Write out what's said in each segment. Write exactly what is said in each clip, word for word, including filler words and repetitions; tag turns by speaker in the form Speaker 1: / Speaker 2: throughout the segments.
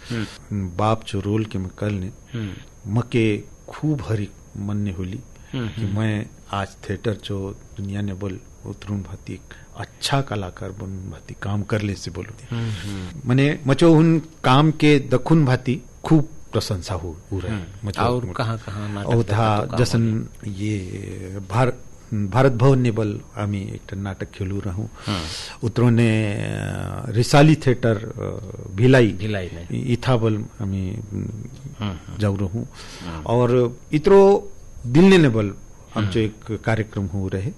Speaker 1: बाप जो रोल के मैं कर ले मके खूब हरी मन ने होली कि मैं आज थिएटर जो दुनिया ने बोल उतरून भाती अच्छा कलाकार बनून भाती काम कर ले से बोलो मने मचो उन काम के दखुन भाती खूब प्रशंसा हो रहा है।
Speaker 2: और कहाँ कहाँ
Speaker 1: नाटक था जसन ये भारत भारत भवन ने बल आम्ही एक नाटक खेलू रहूं उतरो ने रिसाली थिएटर भिलाई
Speaker 2: भिलाई
Speaker 1: इथा बल आम्ही जाऊ रहूं और इतरो दिल्ली ने बल आमचो एक कार्यक्रम हो रहे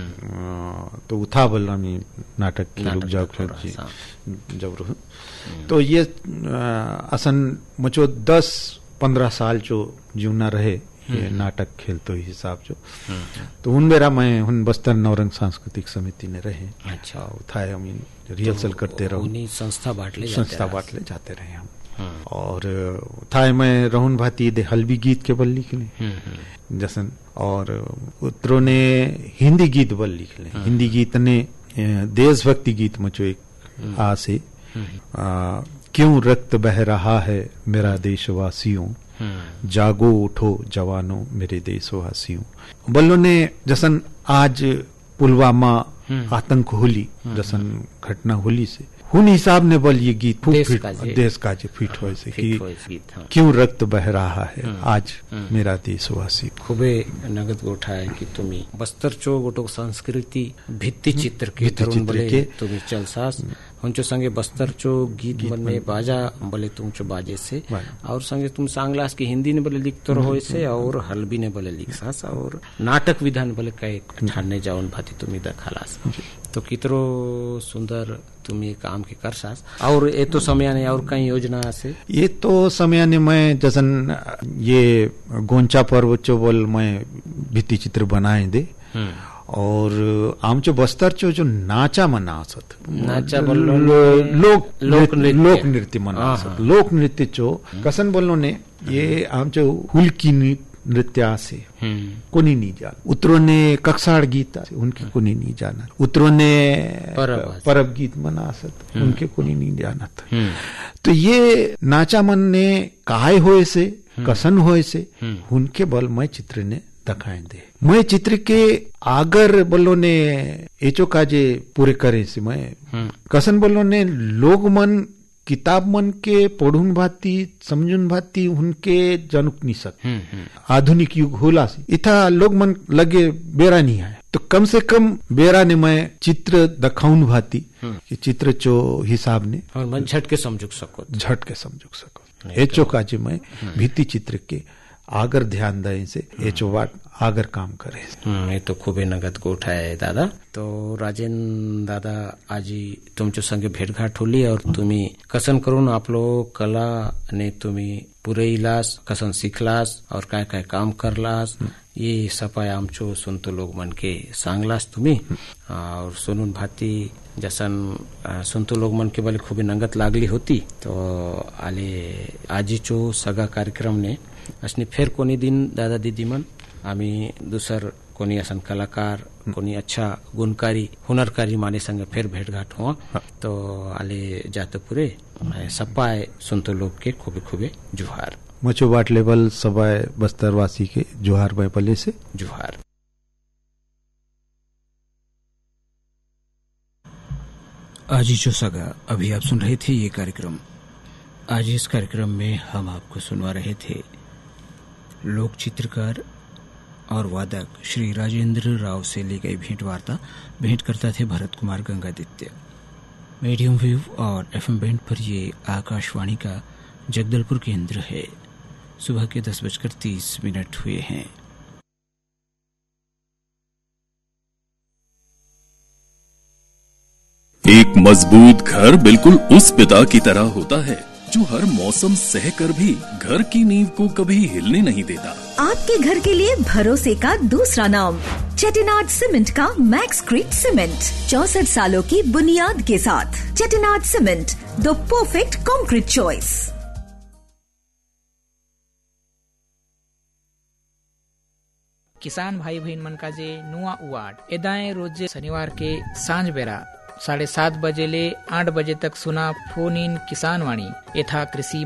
Speaker 1: तो उथा बल आम्ही नाटक खेलू जाऊ जाऊ रहूं तो ये असन मचो दस पंद्रह साल जो जीवना रहे ये नाटक खेलते ही हिसाब जो तो उन मेरा मैं उन बस्तर नवरंग सांस्कृतिक समिति ने रहे।
Speaker 2: अच्छा
Speaker 1: उठाए हम रिहर्सल तो करते रहो
Speaker 2: संस्था बांट ले
Speaker 1: संस्था बांट ले जाते रहे हम और थाए मैं रहून भाती दे हल्बी गीत के बल लिख ले जसन और उतरों ने हिंदी गीत बल लिख ले हिंदी गीत ने देशभक्ति गीत मचो एक आ से क्यों रक्त बह रहा है मेरा देशवासियों जागो उठो जवानों मेरे देशवासियों बल्लो ने जसन आज पुलवामा आतंक होली जसन घटना होली से हुन हिसाब ने बल ये गीत
Speaker 2: देश
Speaker 1: फिट,
Speaker 2: का
Speaker 1: देश का जो फिट हो से कि
Speaker 2: हाँ।
Speaker 1: क्यों रक्त बह रहा है आज मेरा देशवासी
Speaker 2: खूबे नगद गोठा है कि तुम्ही बस्तर चो गोटो संस्कृति भित्ति चित्र के
Speaker 1: भित्ति
Speaker 2: तरुण
Speaker 1: चित्र
Speaker 2: बले
Speaker 1: के
Speaker 2: तुम्ही चल सास हुंचो संगे बस्तर चो गीत मने बाजा बले तुम चो बाजे से और संगे तुम सांगलास की हिंदी ने बले लिख तो रहो से और हल्बी ने बले लिख सास और नाटक विधान बले कई ठाने जाऊन भाती तुम्ही दखालास तो कितरो सुंदर तुम ये काम के कर सास और ये तो समय ने और कई योजना से
Speaker 1: ये तो समय ने मैं जसन ये गोंचा पर्व चो बोल मैं भित्ति चित्र बनाए दे और आमचो बस्तर चो जो नाचा मनासत
Speaker 2: नाचा
Speaker 1: बोलो लोक लोक लोक नृत्य मनासत लोक नृत्य चो कसन बोलो ने ये आमचो हुलकी नृत्य से कोनी नहीं जान उतरो ने कक्षाड़ गीत उनके कोनी नहीं जाना उतरो ने परब गीत मनासत उनके कोनी नहीं जाना तो ये नाचा मन ने काहे होए से कसन होए से उनके बल मैं चित्र ने दिखाए दे मैं चित्र के आगर बोलो ने एचो काजे पूरे करे से मैं कसन बोलो ने लोग मन किताब मन के पढ़ुन भाती समझुन भाती उनके जनुक नहीं सक आधुनिक युग होला से इथा लोग मन लगे बेरा नहीं है तो कम से कम बेरा ने मैं चित्र दखाउन भाती कि चित्र चो हिसाब ने
Speaker 2: और मन झट के समझुक सको
Speaker 1: झट के समझुक सको एचो काजे मैं भित्ति चित्र के आगर ध्यान दे से एचो वाट आगर काम करे
Speaker 2: ये तो खूबे नगद गोठा है दादा तो राजेंद्र दादा आज तुमच्या संगे भेटघाट होली और तुम्ही कसन करून आपलो कला ने तुम्ही पुरे इलास कसन शिकलास और काय काय काम करलास ये सपाय आमचो सुनतो लोग मन के सांगलास तुम्ही और सुनून भाती जसन सुनतो लोग मन के बले खूबे नगद लागली होती तो आले आजीचो सगा कार्यक्रम ने असनी फिर कोनी दिन दादा दीदी मन आम्ही दुसर कोणी असन कलाकार कोणी अच्छा गुणकारी हुनरकारी माने संग फिर भेंटघाट हुआ तो आले जाते पूरे सपाय सुनतो लोग के खूबे खूबे जुहार
Speaker 1: मचो बाट लेवल सबाय बस्तरवासी के जुहार बाय पले से
Speaker 2: जुहार।
Speaker 3: आज जो सगा अभी आप सुन रहे थे ये कार्यक्रम। आज इस कार्यक्रम में हम आपको सुनवा रहे थे लोक चित्रकार और वादक श्री राजेंद्र राव से ली गई भेंट वार्ता। भेंट करता थे भरत कुमार गंगादित्य। मीडियम वेव और एफएम बैंड पर ये आकाशवाणी का जगदलपुर केंद्र है। सुबह के दस बजकर तीस मिनट हुए हैं।
Speaker 4: एक मजबूत घर बिल्कुल उस पिता की तरह होता है जो हर मौसम सहकर भी घर की नींव को कभी हिलने नहीं देता।
Speaker 5: आपके घर के लिए भरोसे का दूसरा नाम चेटिनाड सीमेंट का मैक्सक्रीट सीमेंट चौसठ सालों की बुनियाद के साथ। Chettinad cement, the perfect concrete choice.
Speaker 6: किसान भाई बहन मन का जे नुआ उवाड एदाए रोज शनिवार के सांझ बेरा साढ़े सात बजे ले आठ बजे तक सुना फोन इन किसान वाणी यथा कृषि